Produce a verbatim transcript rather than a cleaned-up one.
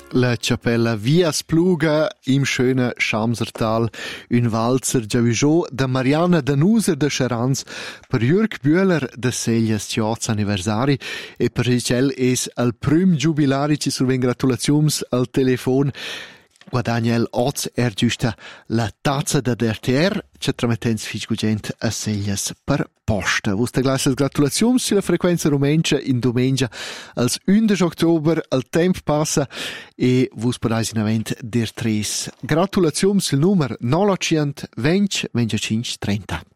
La Chapella Via Spluga im schönen Schamsertal, un Walzer Giavischò da Mariana Danuser de Scherans per Jürg Bühler de Seglias Tioz anniversari e per Richel es al prüm jubilari ci surven gratulaziums al telefon. Guadagna oz er giusta la tazza da D R T R, che tramettens fisgugent a Seglias per posta. Vus te glassas gratulaziums sulla frequenza rumencia in domenica als undici ottober, al temp passa e vus podais in avent der tres. Gratulaziums sul numero novecento venti venticinque trenta.